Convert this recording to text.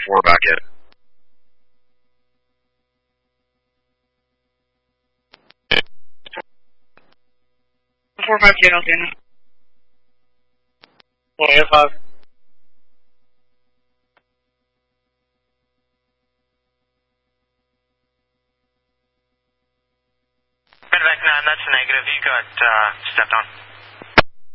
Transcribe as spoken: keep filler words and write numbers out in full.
four back yet. Four five two, I don't see anything. One eight five. Medevac nine, that's a negative. You got uh, stepped on.